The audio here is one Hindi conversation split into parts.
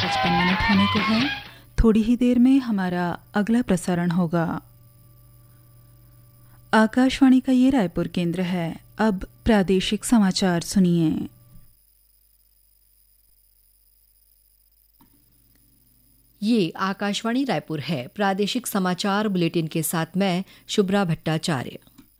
5:55 होने को है। थोड़ी ही देर में हमारा अगला प्रसारण होगा। आकाशवाणी का ये रायपुर केंद्र है। अब प्रादेशिक समाचार सुनिए। ये आकाशवाणी रायपुर है। प्रादेशिक समाचार बुलेटिन के साथ मैं शुभ्रा भट्टाचार्य।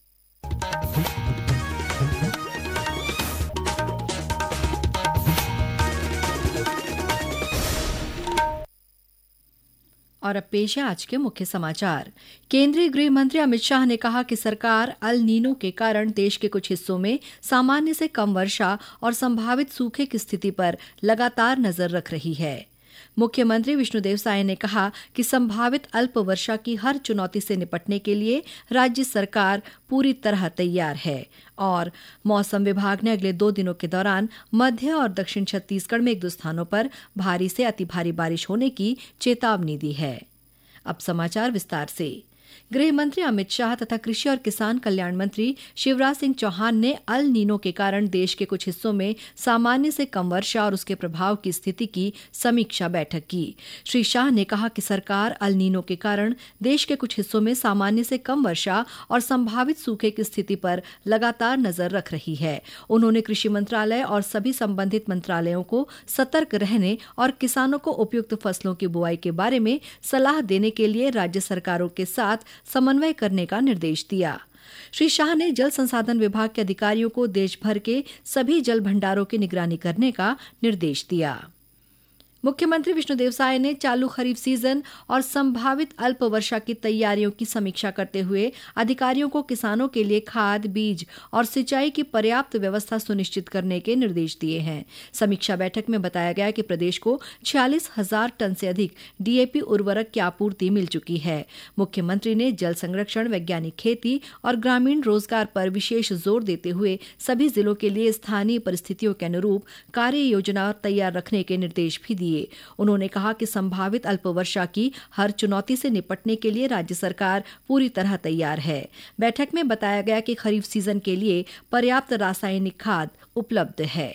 और अब पेश है आज के मुख्य समाचार। केंद्रीय गृह मंत्री अमित शाह ने कहा कि सरकार अल नीनो के कारण देश के कुछ हिस्सों में सामान्य से कम वर्षा और संभावित सूखे की स्थिति पर लगातार नजर रख रही है। मुख्यमंत्री विष्णुदेव साय ने कहा कि संभावित अल्प वर्षा की हर चुनौती से निपटने के लिए राज्य सरकार पूरी तरह तैयार है और मौसम विभाग ने अगले 2 दिनों के दौरान मध्य और दक्षिण छत्तीसगढ़ में 1-2 स्थानों पर भारी से अति भारी बारिश होने की चेतावनी दी है। अब समाचार विस्तार से। गृह मंत्री अमित शाह तथा कृषि और किसान कल्याण मंत्री शिवराज सिंह चौहान ने अल नीनो के कारण देश के कुछ हिस्सों में सामान्य से कम वर्षा और उसके प्रभाव की स्थिति की समीक्षा बैठक की। श्री शाह ने कहा कि सरकार अल नीनो के कारण देश के कुछ हिस्सों में सामान्य से कम वर्षा और संभावित सूखे की स्थिति पर लगातार नजर रख रही है। उन्होंने कृषि मंत्रालय और सभी संबंधित मंत्रालयों को सतर्क रहने और किसानों को उपयुक्त फसलों की बुआई के बारे में सलाह देने के लिए राज्य सरकारों के साथ समन्वय करने का निर्देश दिया। श्री शाह ने जल संसाधन विभाग के अधिकारियों को देश भर के सभी जल भंडारों की निगरानी करने का निर्देश दिया। मुख्यमंत्री विष्णुदेव साय ने चालू खरीफ सीजन और संभावित अल्प वर्षा की तैयारियों की समीक्षा करते हुए अधिकारियों को किसानों के लिए खाद, बीज और सिंचाई की पर्याप्त व्यवस्था सुनिश्चित करने के निर्देश दिए हैं। समीक्षा बैठक में बताया गया कि प्रदेश को 46,000 टन से अधिक डीएपी उर्वरक की आपूर्ति मिल चुकी है। मुख्यमंत्री ने जल संरक्षण, वैज्ञानिक खेती और ग्रामीण रोजगार पर विशेष जोर देते हुए सभी जिलों के लिए स्थानीय परिस्थितियों के अनुरूप कार्य योजना तैयार रखने के निर्देश भी दिए। उन्होंने कहा कि संभावित अल्प वर्षा की हर चुनौती से निपटने के लिए राज्य सरकार पूरी तरह तैयार है। बैठक में बताया गया कि खरीफ सीजन के लिए पर्याप्त रासायनिक खाद उपलब्ध है।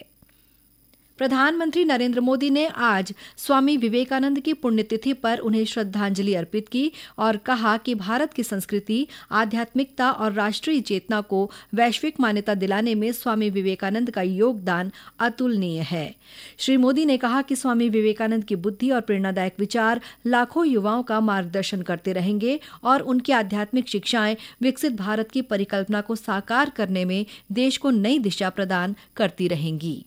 प्रधानमंत्री नरेंद्र मोदी ने आज स्वामी विवेकानंद की पुण्यतिथि पर उन्हें श्रद्धांजलि अर्पित की और कहा कि भारत की संस्कृति, आध्यात्मिकता और राष्ट्रीय चेतना को वैश्विक मान्यता दिलाने में स्वामी विवेकानंद का योगदान अतुलनीय है। श्री मोदी ने कहा कि स्वामी विवेकानंद की बुद्धि और प्रेरणादायक विचार लाखों युवाओं का मार्गदर्शन करते रहेंगे और उनकी आध्यात्मिक शिक्षाएं विकसित भारत की परिकल्पना को साकार करने में देश को नई दिशा प्रदान करती रहेंगी।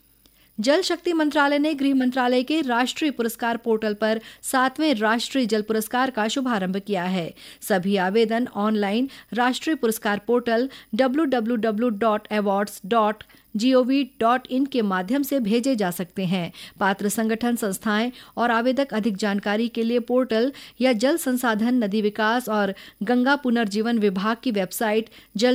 जल शक्ति मंत्रालय ने गृह मंत्रालय के राष्ट्रीय पुरस्कार पोर्टल पर 7वें राष्ट्रीय जल पुरस्कार का शुभारंभ किया है। सभी आवेदन ऑनलाइन राष्ट्रीय पुरस्कार पोर्टल www.awards.gov.in के माध्यम से भेजे जा सकते हैं। पात्र संगठन, संस्थाएं और आवेदक अधिक जानकारी के लिए पोर्टल या जल संसाधन, नदी विकास और गंगा पुनर्जीवन विभाग की वेबसाइट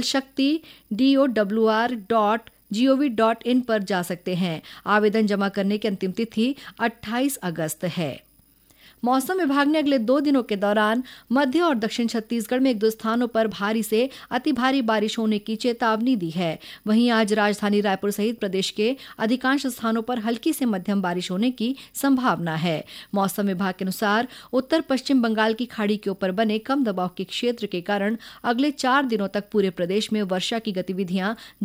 jalshakti.dowr.gov.in पर जा सकते हैं। आवेदन जमा करने की अंतिम तिथि 28 अगस्त है। मौसम विभाग ने अगले 2 दिनों के दौरान मध्य और दक्षिण छत्तीसगढ़ में 1-2 स्थानों पर भारी से अति भारी बारिश होने की चेतावनी दी है। वहीं आज राजधानी रायपुर सहित प्रदेश के अधिकांश स्थानों पर हल्की से मध्यम बारिश होने की संभावना है। मौसम विभाग के अनुसार उत्तर पश्चिम बंगाल की खाड़ी के ऊपर बने कम दबाव के क्षेत्र के कारण अगले 4 दिनों तक पूरे प्रदेश में वर्षा की गतिविधियां